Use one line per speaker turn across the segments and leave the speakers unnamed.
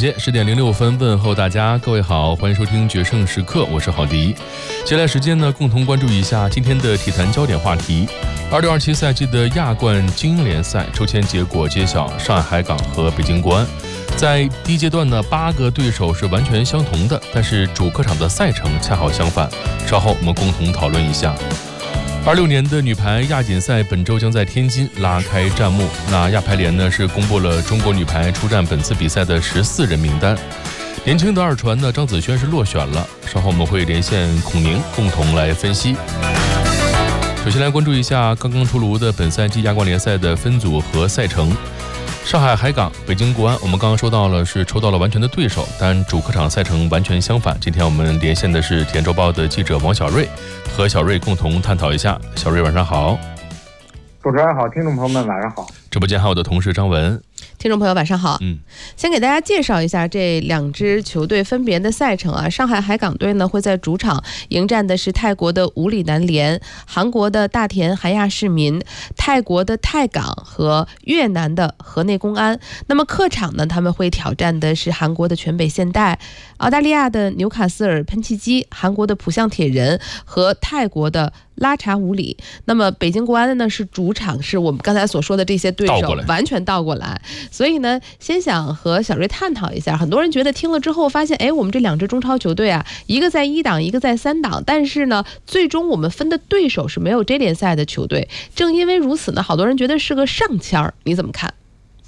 间10点06分，问候大家，各位好，欢迎收听决胜时刻，我是郝迪。接下来时间呢，共同关注一下今天的体坛焦点话题。26-27赛季的亚冠精英联赛抽签结果揭晓，上海海港和北京国安。在第一阶段呢，8个对手是完全相同的，但是主客场的赛程恰好相反。稍后我们共同讨论一下。26年的女排亚锦赛本周将在天津拉开战幕。那亚排联呢是公布了中国女排出战本次比赛的14人名单。年轻的二传呢张子萱是落选了。稍后我们会连线孔宁，共同来分析。首先来关注一下刚刚出炉的本赛季亚冠联赛的分组和赛程。上海海港、北京国安，我们刚刚说到了是抽到了完全的对手，但主客场赛程完全相反。今天我们连线的是体验周报的记者王小瑞，和小瑞共同探讨一下。小瑞晚上好。
主持人好，听众朋友们晚上好。
直播间还有我的同事张文。
听众朋友晚上好。先给大家介绍一下这两支球队分别的赛程啊。上海海港队呢会在主场迎战的是泰国的武里南联、韩国的大田韩亚市民、泰国的泰港和越南的河内公安。那么客场呢，他们会挑战的是韩国的全北现代、澳大利亚的纽卡斯尔喷气机、韩国的浦项铁人和泰国的拉查武里。那么北京国安的呢是主场，是我们刚才所说的这些对手完全倒过来。所以呢，先想和小瑞探讨一下。很多人觉得听了之后发现，我们这两支中超球队啊，一个在1档，一个在3档，但是呢，最终我们分的对手是没有 J 联赛的球队。正因为如此呢，好多人觉得是个上签儿，你怎么看？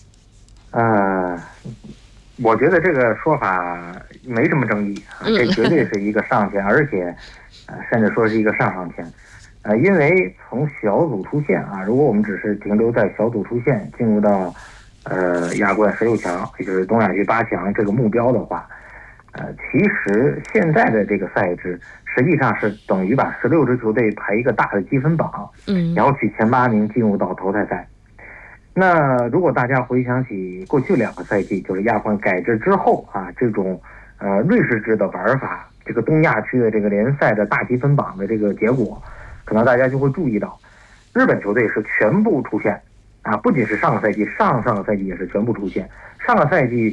我觉得这个说法没什么争议，这绝对是一个上签，而且甚至说是一个上签。因为从小组出线啊，如果我们只是停留在小组出线，进入到亚冠16强，也就是东亚区8强这个目标的话，其实现在的这个赛制实际上是等于把16支球队排一个大的积分榜，然后取前8名进入到淘汰赛。那如果大家回想起过去2个赛季，就是亚冠改制之后啊，这种瑞士制的玩法，这个东亚区的这个联赛的大积分榜的这个结果，可能大家就会注意到，日本球队是全部出现啊，不仅是上个赛季，上个赛季也是全部出现。上个赛季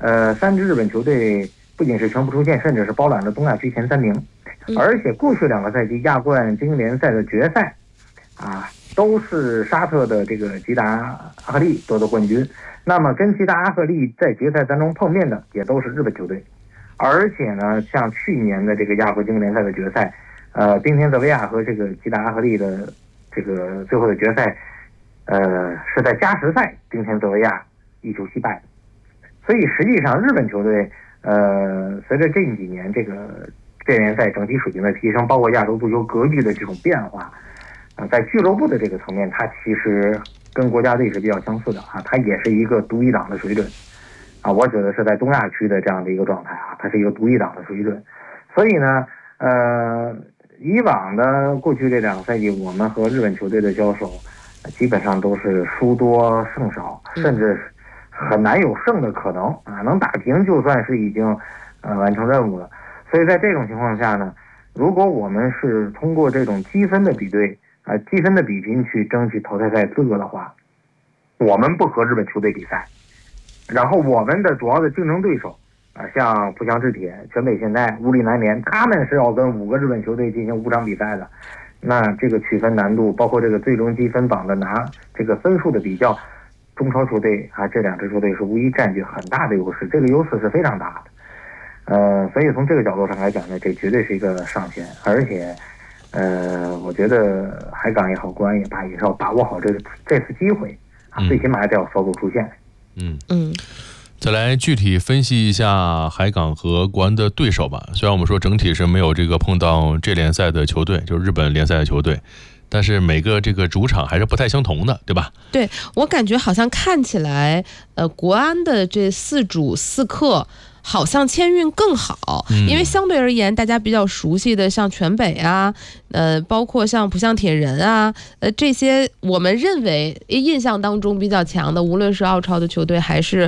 ，3支日本球队不仅是全部出现，甚至是包揽了东亚区前3名。而且过去2个赛季亚冠精英联赛的决赛啊，都是沙特的这个吉达阿赫利夺得冠军。那么跟吉达阿赫利在决赛当中碰面的也都是日本球队。而且呢，像去年的这个亚冠精英联赛的决赛，冰田泽维亚和这个吉达阿赫利的这个最后的决赛，是在加时赛冰田泽维亚1球惜败。所以实际上日本球队随着近几年这个联赛整体水平的提升，包括亚洲足球格局的这种变化，在俱乐部的这个层面，它其实跟国家队是比较相似的啊，它也是一个独一档的水准啊。我觉得是在东亚区的这样的一个状态啊，它是一个独一档的水准。所以呢，以往的过去这2个赛季，我们和日本球队的交手，基本上都是输多胜少，甚至很难有胜的可能啊，能打平就算是已经完成任务了。所以在这种情况下呢，如果我们是通过这种积分的比对啊，积分的比拼去争取淘汰赛资格的话，我们不和日本球队比赛，然后我们的主要的竞争对手啊，像浦项制铁、全北现代、武里南联，他们是要跟5个日本球队进行5场比赛的。那这个取分难度，包括这个最终积分榜的拿这个分数的比较，中超球队啊，这2支球队是无疑占据很大的优势，这个优势是非常大的。所以从这个角度上来讲呢，这绝对是一个上限。而且我觉得海港也好，国安也罢，也是要把握好这次机会啊，最起码还得要小组出线。
再来具体分析一下海港和国安的对手吧。虽然我们说整体是没有这个碰到这联赛的球队，就是日本联赛的球队，但是每个这个主场还是不太相同的，对吧？
对，我感觉好像看起来国安的这4主4客好像签运更好，因为相对而言大家比较熟悉的像全北啊，包括像浦项铁人啊，这些我们认为印象当中比较强的，无论是澳超的球队还是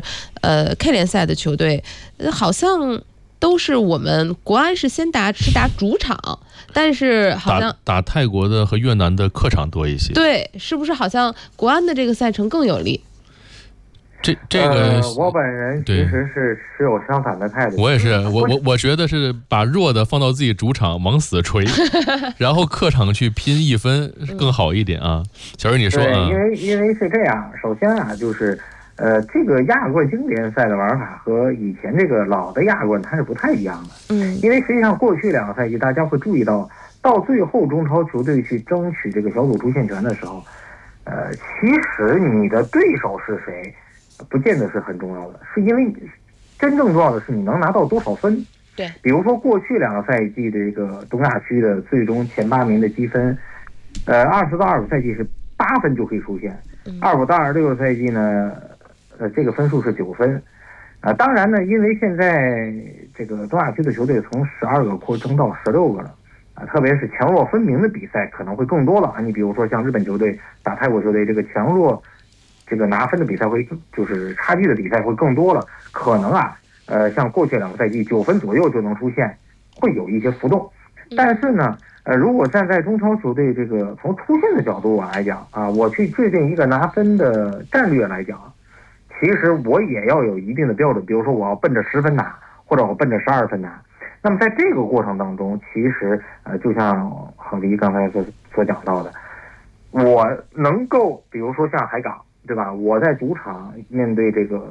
K 联赛的球队，好像都是我们国安是先打主场，但是好像
打泰国的和越南的客场多一些。
对，是不是好像国安的这个赛程更有利？
这个
我本人其实是持有相反的态度。
我也是，我觉得是把弱的放到自己主场往死锤，然后客场去拼1分更好一点啊。小瑞你说啊？
因为是这样，首先啊，就是这个亚冠经典赛的玩法和以前这个老的亚冠它是不太一样的。因为实际上过去2个赛季大家会注意到最后中超球队去争取这个小组出线权的时候，其实你的对手是谁不见得是很重要的，是因为真正重要的是你能拿到多少分。
对，
比如说过去2个赛季这个东亚区的最终前8名的积分，20到25赛季是8分就可以出现，25到26赛季呢，这个分数是9分。当然呢，因为现在这个东亚区的球队从12个扩增到16个了。特别是强弱分明的比赛可能会更多了啊！你比如说像日本球队打泰国球队，这个强弱这个拿分的比赛会就是差距的比赛会更多了，可能啊，像过去2个赛季9分左右就能出现，会有一些浮动。但是呢，如果站在中超球队这个从出线的角度来讲啊，我去制定一个拿分的战略来讲，其实我也要有一定的标准，比如说我要奔着10分拿，或者我奔着12分拿。那么在这个过程当中，其实就像郝迪刚才所讲到的，我能够比如说像海港，对吧？我在主场面对这个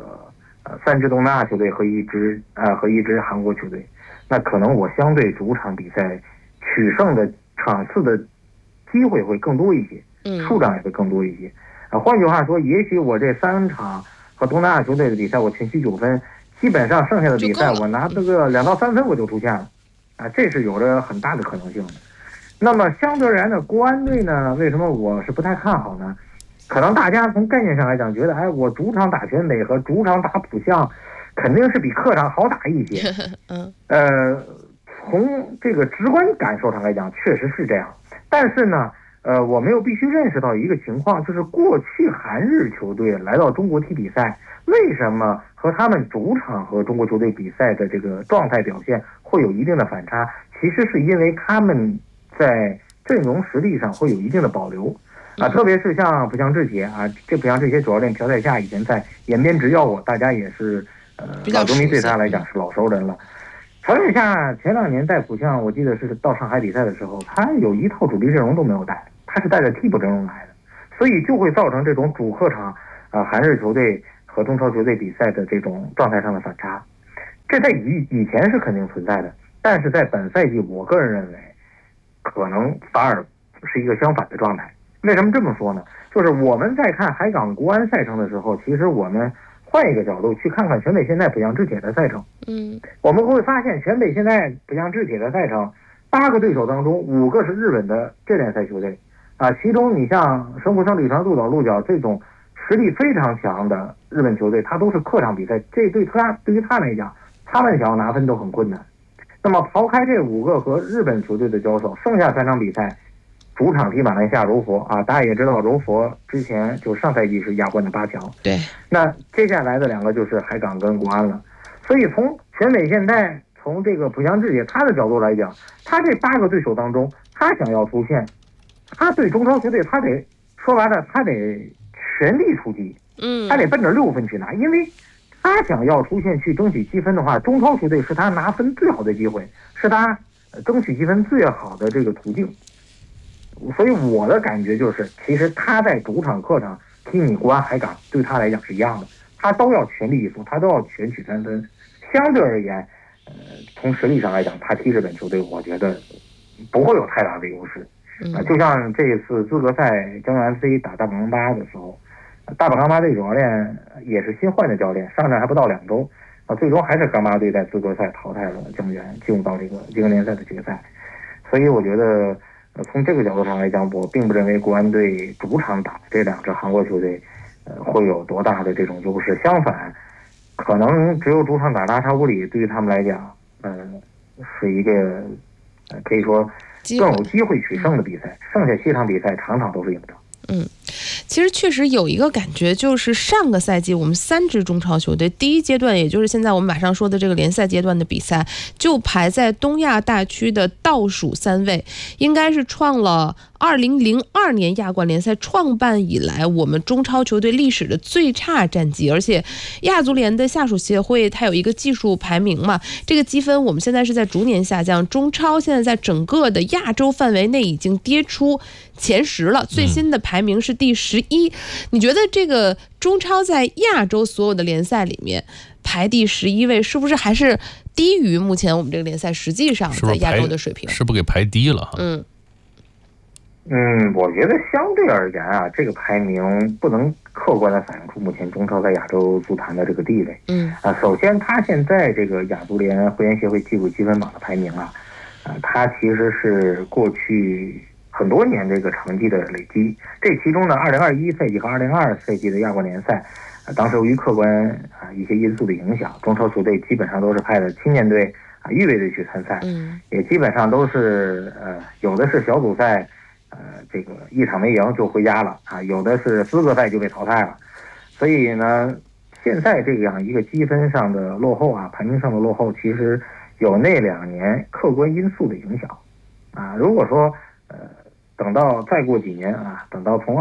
3支东南亚球队和一支韩国球队，那可能我相对主场比赛取胜的场次的机会会更多一些，数量也会更多一些。换句话说，也许我这3场和东南亚球队的比赛我全取9分。基本上剩下的比赛我拿这个2到3分我就出现了，这是有着很大的可能性的。那么相对而言呢，国安队呢，为什么我是不太看好呢？可能大家从概念上来讲觉得，我主场打全北和主场打浦项肯定是比客场好打一些。从这个直观感受上来讲，确实是这样。但是呢，我们又必须认识到一个情况，就是过去韩日球队来到中国踢比赛，为什么和他们主场和中国球队比赛的这个状态表现会有一定的反差？其实是因为他们在阵容实力上会有一定的保留特别是像浦项制铁这浦项制铁主教练朴载夏以前在延边执教过，大家也是老球迷对他来讲是老熟人了。朴载夏前2年在浦项，我记得是到上海比赛的时候，他有一套主力阵容都没有带，他是带着替补阵容来的，所以就会造成这种主客场韩日球队和中超球队比赛的这种状态上的反差，这在以前是肯定存在的，但是在本赛季，我个人认为，可能反而是一个相反的状态。为什么这么说呢？就是我们在看海港国安赛程的时候，其实我们换一个角度去看看全北现代浦项制铁的赛程，我们会发现全北现代浦项制铁的赛程，8个对手当中5个是日本的这联赛球队其中你像神户胜利船、鹿岛鹿角这种实力非常强的日本球队，他都是客场比赛，这对于他来讲，他们想要拿分都很困难。那么刨开这5个和日本球队的交手，剩下3场比赛，主场踢马来西亚柔佛大家也知道柔佛之前就上赛季是亚冠的8强，
对。
那接下来的2个就是海港跟国安了。所以从全北现代，从这个浦项制铁他的角度来讲，他这8个对手当中，他想要出线，他对中超球队他得说白了，他得全力出击，他得奔着6分去拿，因为他想要出线去争取积分的话，中超球队是他拿分最好的机会，是他争取积分最好的这个途径。所以我的感觉就是，其实他在主场客场踢你国安海港，对他来讲是一样的，他都要全力以赴，他都要全取3分。相对而言，从实力上来讲，他踢日本球队，我觉得不会有太大的优势。就像这一次资格赛江原 FC 打大阪钢巴的时候，大阪钢巴队主教练也是新换的教练，上任还不到2周最终还是钢巴队在资格赛淘汰了江原，进入到这个经典联赛的决赛。所以我觉得从这个角度上来讲，我并不认为国安队主场打这2支韩国球队会有多大的这种优势，相反可能只有主场打拉查乌里对于他们来讲是一个可以说更有机会取胜的比赛，剩下7场比赛场场都是赢的。
其实确实有一个感觉，就是上个赛季我们3支中超球队第一阶段，也就是现在我们马上说的这个联赛阶段的比赛，就排在东亚大区的倒数3位，应该是创了 2002年亚冠联赛创办以来，我们中超球队历史的最差战绩。而且亚足联的下属协会它有一个技术排名嘛，这个积分我们现在是在逐年下降，中超现在在整个的亚洲范围内已经跌出前10了，最新的排名是第11。你觉得这个中超在亚洲所有的联赛里面排第11位，是不是还是低于目前我们这个联赛实际上在亚洲的水平？
是不是给排低了？
我觉得相对而言啊，这个排名不能客观的反映出目前中超在亚洲足坛的这个地位。首先，它现在这个亚足联会员协会技术积分榜的排名啊，它其实是过去很多年这个成绩的累积。这其中呢，2021赛季和2022赛季的亚冠联赛，当时由于客观一些因素的影响，中超球队基本上都是派的青年队预备队去参赛，也基本上都是有的是小组赛。这个一场没赢就回家了有的是资格赛就被淘汰了，所以呢，现在这样一个积分上的落后排名上的落后，其实有那2年客观因素的影响如果说等到再过几年等到从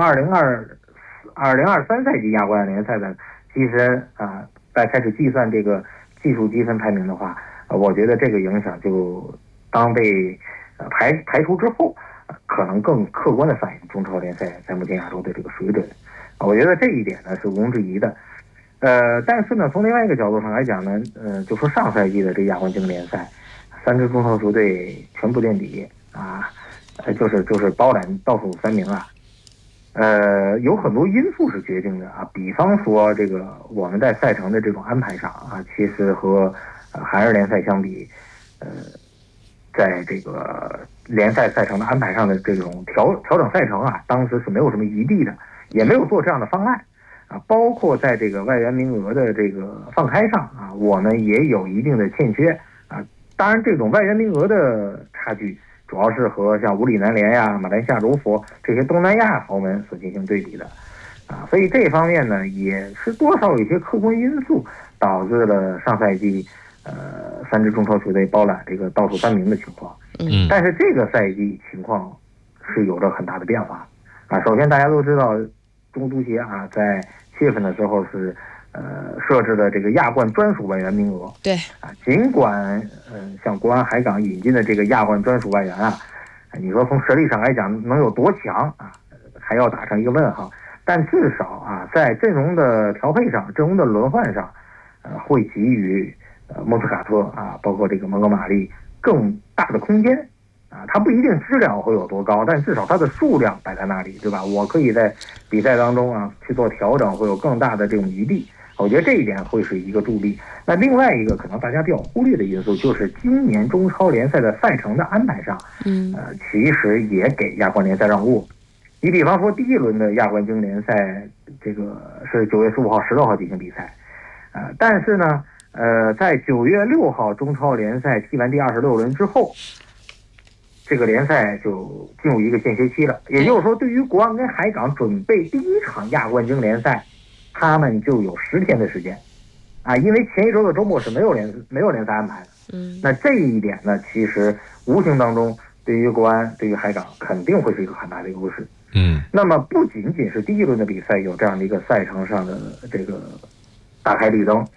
2023赛季亚冠联赛的积分再开始计算这个技术积分排名的话，我觉得这个影响就当被排除之后。可能更客观的反映中超联赛在目前亚洲的这个水准，我觉得这一点呢是毋庸置疑的。但是呢，从另外一个角度上来讲呢，就说上赛季的这亚冠经联赛，3支中超球队全部垫底就是包揽倒数3名有很多因素是决定的比方说这个我们在赛程的这种安排上其实和韩日联赛相比，在这个联赛赛程的安排上的这种调整赛程当时是没有什么余地的，也没有做这样的方案包括在这个外援名额的这个放开上我们也有一定的欠缺当然这种外援名额的差距主要是和像武里南联马来西亚柔佛这些东南亚豪门所进行对比的所以这方面呢也是多少有一些客观因素导致了上赛季3支中超球队包揽这个倒数3名的情况。但是这个赛季情况是有着很大的变化首先大家都知道中足协在7月份的时候是设置了这个亚冠专属外援名额。
对
尽管像国安海港引进的这个亚冠专属外援你说从实力上来讲能有多强还要打上一个问号，但至少在阵容的调配上、阵容的轮换上会给予莫斯卡特包括这个蒙哥马利更大的空间它不一定质量会有多高，但至少它的数量摆在那里，对吧？我可以在比赛当中去做调整，会有更大的这种余地。我觉得这一点会是一个助力。那另外一个可能大家比较忽略的因素，就是今年中超联赛的赛程的安排上，其实也给亚冠联赛让路。你比方说第1轮的亚冠经联赛，这个是9月15号、16号进行比赛，但是呢。在9月6号中超联赛踢完第26轮之后，这个联赛就进入一个间歇期了。也就是说，对于国安跟海港准备第1场亚冠经联赛，他们就有10天的时间因为前一周的周末是没有联赛安排的。那这一点呢，其实无形当中对于国安、对于海港肯定会是一个很大的优势。那么不仅仅是第1轮的比赛有这样的一个赛程上的这个打开绿灯。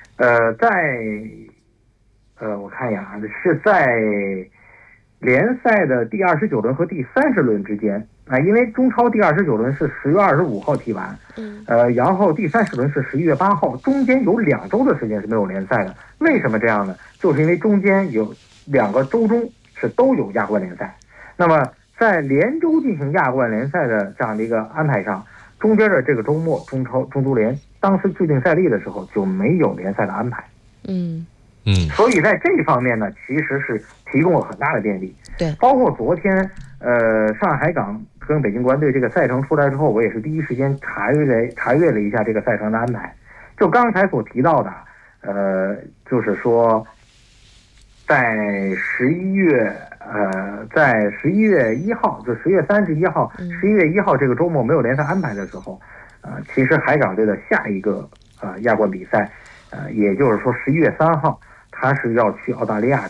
我看一下是在联赛的第29轮和第30轮之间因为中超第29轮是10月25号踢完，然后第30轮是11月8号，中间有2周的时间是没有联赛的。为什么这样呢？就是因为中间有2个周中是都有亚冠联赛，那么在连周进行亚冠联赛的这样的一个安排上，中间的这个周末中足联当时制定赛例的时候就没有联赛的安排，所以在这方面呢，其实是提供了很大的便利。
对，
包括昨天，上海海港跟北京国安队这个赛程出来之后，我也是第一时间查阅了一下这个赛程的安排。就刚才所提到的，就是说，在11月1号，就10月31号、11月1号这个周末没有联赛安排的时候。其实海港队的下一个亚冠比赛，也就是说11月3号，他是要去澳大利亚去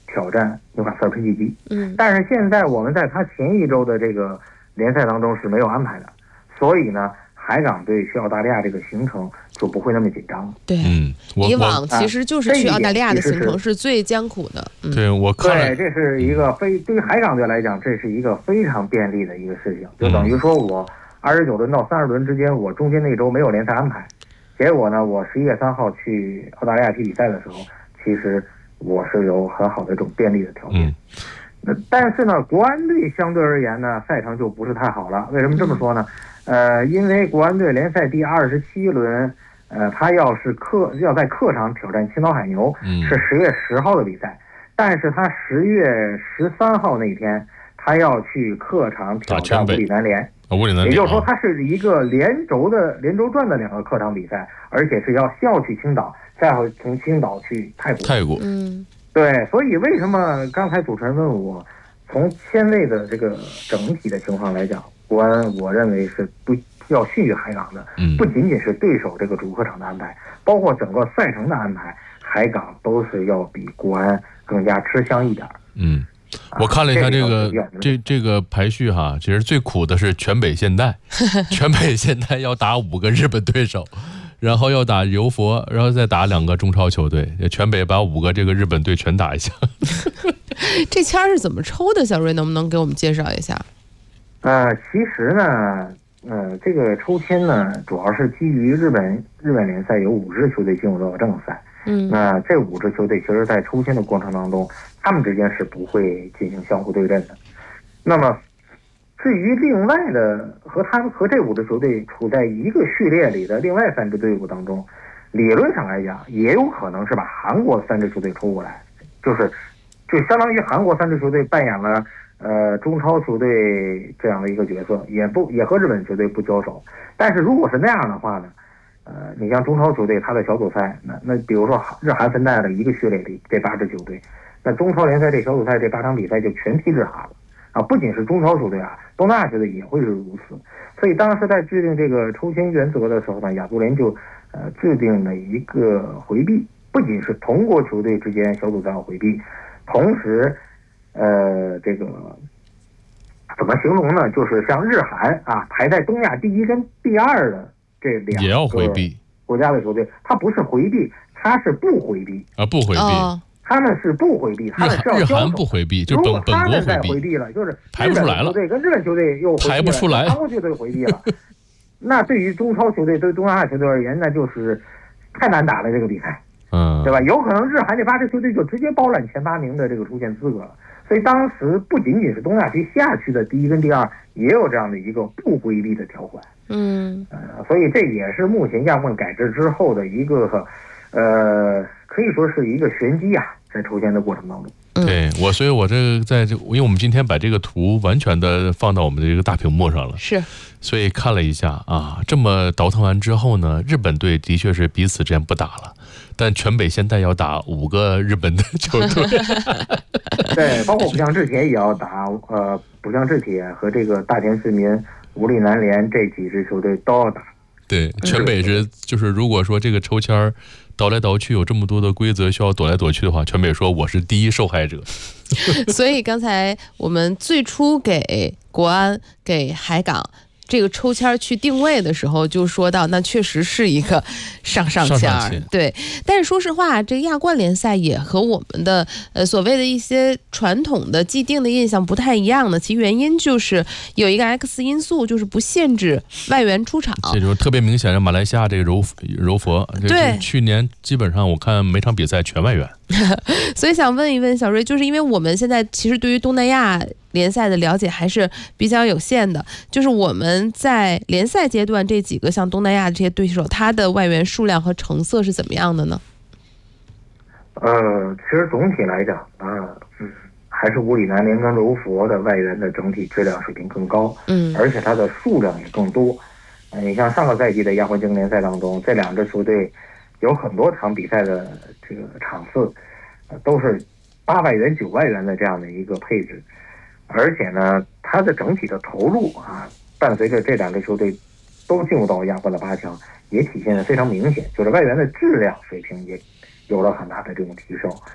挑战纽卡斯尔喷气机。但是现在我们在他前一周的这个联赛当中是没有安排的，所以呢，海港队去澳大利亚这个行程就不会那么紧张。
对，以往其实就是去澳大利亚的行程是最艰苦的。
对，我看了，
对，这是一个对于海港队来讲，这是一个非常便利的一个事情，就等于说我29轮到30轮之间，我中间那周没有联赛安排，结果呢，我11月3号去澳大利亚踢比赛的时候，其实我是有很好的这种便利的条件。但是呢，国安队相对而言呢，赛程就不是太好了。为什么这么说呢？因为国安队联赛第27轮，他要在客场挑战青岛海牛，是10月10号的比赛，但是他10月13号那天，他要去客场挑战武里南联。也就是说，它是一个连轴转的2个客场比赛，而且是要先去青岛，再会从青岛去泰国。对，所以为什么刚才主持人问我，从签位的这个整体的情况来讲，国安我认为是不要逊于海港的，不仅仅是对手这个主客场的安排，包括整个赛程的安排，海港都是要比国安更加吃香一点。
我看了一下这个排序哈，其实最苦的是全北现代，全北现代要打5个日本对手，然后要打柔佛，然后再打2个中超球队，全北把5个这个日本队全打一下。
这签是怎么抽的？小瑞能不能给我们介绍一下？
其实呢，这个抽签呢，主要是基于日本联赛有5支球队进入到正赛。那这5支球队其实在抽签的过程当中，他们之间是不会进行相互对阵的。那么至于另外的和这5支球队处在一个序列里的另外3支队伍当中，理论上来讲也有可能是把韩国3支球队抽过来，就相当于韩国3支球队扮演了中超球队这样的一个角色，也和日本球队不交手。但是如果是那样的话呢，你像中超球队，他的小组赛，那比如说日韩分在了一个序列里这8支球队，那中超联赛这小组赛这8场比赛就全踢日韩了啊！不仅是中超球队啊，东南亚球队也会是如此。所以当时在制定这个抽签原则的时候呢，亚足联就制定了一个回避，不仅是同国球队之间小组赛要回避，同时这个怎么形容呢？就是像日韩啊排在东亚第1跟第2的这2个也要回避国家的球队，他不是回避，他是不回避
不回避。
他们是不回避，他们是要
日韩不回避，就本国
回避了，就是
排不出来了。
球队跟日本球队又
排不出来，
韩国球队回避了。那对于中超球队、对东南亚球队而言，那就是太难打了这个比赛，对吧？有可能日韩这8支球队就直接包揽前8名的这个出线资格了。所以当时不仅仅是东亚区下区的第1跟第2也有这样的一个不回避的条款。所以这也是目前亚冠改制之后的一个可以说是一个玄机啊，在抽签的过程当中。
对，所以我这个因为我们今天把这个图完全的放到我们的这个大屏幕上了，所以看了一下啊，这么倒腾完之后呢，日本队的确是彼此之间不打了，但全北现代要打5个日本的球队。
对，包括浦项制铁也要打，浦项制铁和这个大田市民、武里南联这几支球队都要打。
对，全北就是如果说这个抽签倒来倒去有这么多的规则需要躲来躲去的话，全北说我是第一受害者。
所以刚才我们最初给国安、给海港这个抽签去定位的时候就说到，那确实是一个上签。对，但是说实话，这亚冠联赛也和我们的所谓的一些传统的既定的印象不太一样的，其原因就是有一个 X 因素，就是不限制外援出场。
这就是特别明显的马来西亚这个柔佛，
对，
去年基本上我看每场比赛全外援。
所以想问一问小瑞，就是因为我们现在其实对于东南亚联赛的了解还是比较有限的，就是我们在联赛阶段这几个像东南亚这些对手，他的外援数量和成色是怎么样的呢？
其实总体来讲还是武里南联跟柔佛的外援的整体质量水平更高，而且它的数量也更多。你像上个赛季的亚冠精英联赛当中，这2支球队有很多场比赛的这个场次都是8外援、9外援的这样的一个配置，而且呢，它的整体的投入伴随着这2支球队都进入到亚冠的8强，也体现得非常明显，就是外援的质量水平也有了很大的这种提升。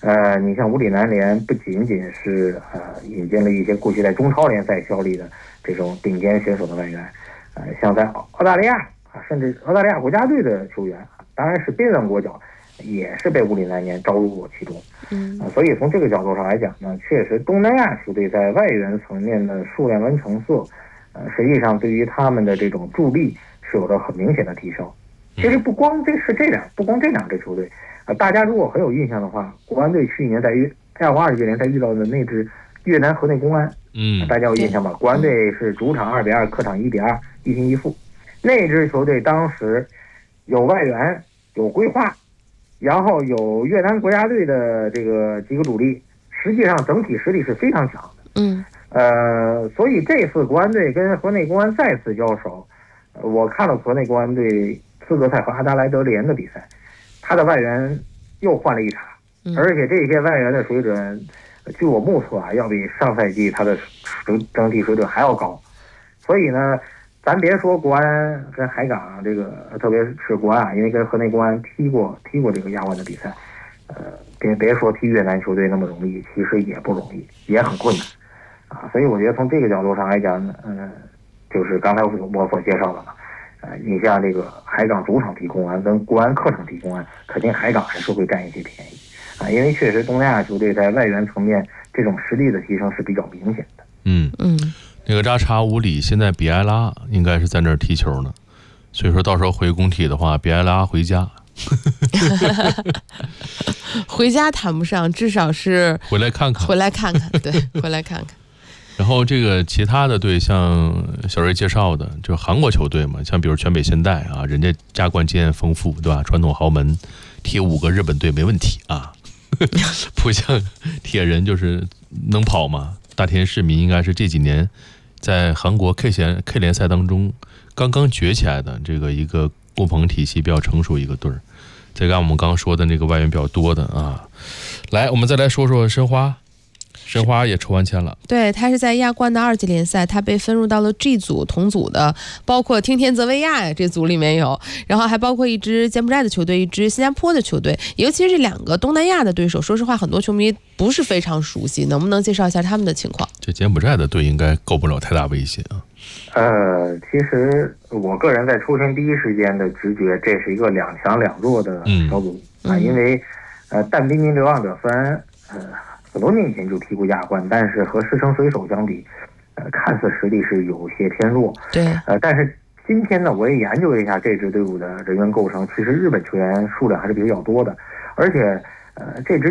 你像武里南联不仅仅是引进了一些过去在中超联赛效力的这种顶尖选手的外援，像在澳大利亚甚至澳大利亚国家队的球员，当然是边缘国脚，也是被武里南联招入过其中。所以从这个角度上来讲呢，确实东南亚球队在外援层面的数量跟成色，实际上对于他们的这种助力是有着很明显的提升。其实不光这两支球队，大家如果很有印象的话，国安队去年在亚冠20届联赛遇到的那支越南河内公安，大家有印象吧？国安队是主场2-2，客场1-2，一平一负。那支球队当时有外援，有规划，然后有越南国家队的这个几个主力，实际上整体实力是非常强的。所以这次国安队跟河内公安再次交手，我看了河内公安队资格赛和阿达莱德联的比赛，他的外援又换了一茬，而且这些外援的水准，据我目测要比上赛季他的整体水准还要高。所以呢，咱别说国安跟海港这个，特别是国安，因为跟河内公安踢过这个亚冠的比赛，别说踢越南球队那么容易，其实也不容易，也很困难所以我觉得从这个角度上来讲，就是刚才我所介绍的嘛。你像这个海港主场踢公安跟国安客场踢公安，肯定海港还是会占一些便宜因为确实东南亚球队在外援层面这种实力的提升是比较明显的。
那个扎查武里现在比埃拉应该是在那儿踢球呢，所以说到时候回工体的话，比埃拉回家。
回家谈不上，至少是
回来看看，
对，回来看看。
然后这个其他的队，像小瑞介绍的，就韩国球队嘛，像比如全北现代人家加冠经验丰富，对吧？传统豪门，踢5个日本队没问题不像铁人就是能跑嘛。大田市民应该是这几年在韩国 K 联赛当中刚刚崛起来的这个一个工棚体系比较成熟一个队儿。再看我们刚刚说的那个外援比较多的来，我们再来说说申花也抽完签了。
对，他是在亚冠的2级联赛，他被分入到了 G 组，同组的包括听天泽维亚这组里面有，然后还包括一支柬埔寨的球队，一支新加坡的球队，尤其是这2个东南亚的对手，说实话很多球迷不是非常熟悉，能不能介绍一下他们的情况？
这柬埔寨的队应该构不了太大威胁
其实我个人在抽签第一时间的直觉，这是一个2强2弱的小组因为但彬彬流浪者虽然很多年以前就踢过亚冠，但是和狮城水手相比，看似实力是有些偏弱。
对。
但是今天呢，我也研究了一下这支队伍的人员构成，其实日本球员数量还是比较多的，而且这支